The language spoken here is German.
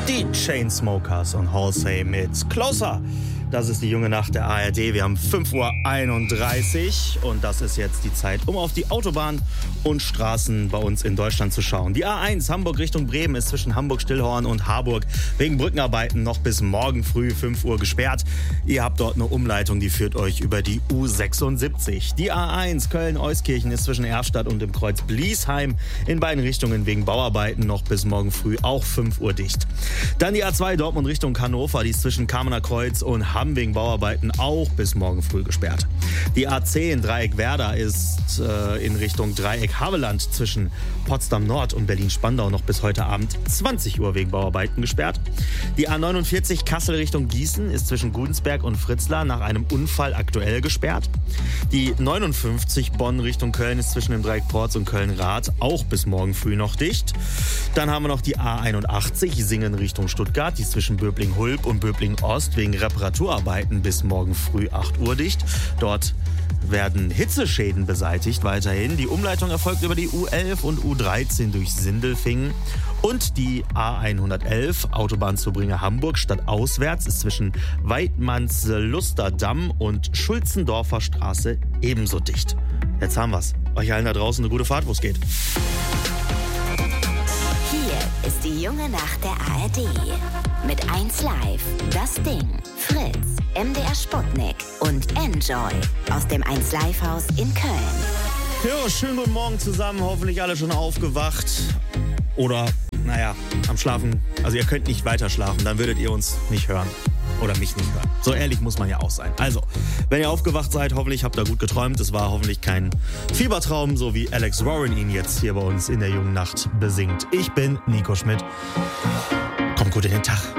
Die Chainsmokers und Halsey mit Closer. Das ist die junge Nacht der ARD. Wir haben 5:31 Uhr und das ist jetzt die Zeit, um auf die Autobahn und Straßen bei uns in Deutschland zu schauen. Die A1 Hamburg Richtung Bremen ist zwischen Hamburg-Stillhorn und Harburg wegen Brückenarbeiten noch bis morgen früh 5 Uhr gesperrt. Ihr habt dort eine Umleitung, die führt euch über die U76. Die A1 Köln-Euskirchen ist zwischen Erstadt und dem Kreuz Bliesheim in beiden Richtungen wegen Bauarbeiten noch bis morgen früh auch 5 Uhr dicht. Dann die A2 Dortmund Richtung Hannover, die ist zwischen Kamener Kreuz und Hamm wegen Bauarbeiten auch bis morgen früh gesperrt. Die A10 Dreieck Werder ist in Richtung Dreieck Havelland zwischen Potsdam Nord und Berlin-Spandau noch bis heute Abend 20 Uhr wegen Bauarbeiten gesperrt. Die A49 Kassel Richtung Gießen ist zwischen Gudensberg und Fritzlar nach einem Unfall aktuell gesperrt. Die 59 Bonn Richtung Köln ist zwischen dem Dreieck Porz und Köln-Rath auch bis morgen früh noch dicht. Dann haben wir noch die A81 Singen Richtung Stuttgart, die ist zwischen Böbling-Hulb und Böbling-Ost wegen Reparaturarbeiten bis morgen früh 8 Uhr dicht. Dort werden Hitzeschäden beseitigt weiterhin. Die Umleitung erfolgt über die U11 und U13 durch Sindelfingen. Und die A111 Autobahnzubringer Hamburg stadtauswärts ist zwischen Weidmanns-Lusterdamm und Schulzendorfer Straße ebenso dicht. Jetzt haben wir's. Euch allen da draußen eine gute Fahrt, wo es geht. Hier ist die junge Nacht der ARD. Mit 1 Live, das Ding, Fritz, MDR Sputnik und Enjoy aus dem 1 Live Haus in Köln. Ja, schönen guten Morgen zusammen. Hoffentlich alle schon aufgewacht. Oder, am Schlafen. Also ihr könnt nicht weiter schlafen, dann würdet ihr uns nicht hören. Oder mich nicht hören. So ehrlich muss man ja auch sein. Also, wenn ihr aufgewacht seid, hoffentlich habt ihr gut geträumt. Es war hoffentlich kein Fiebertraum, so wie Alex Warren ihn jetzt hier bei uns in der jungen Nacht besingt. Ich bin Nico Schmidt. Kommt gut in den Tag.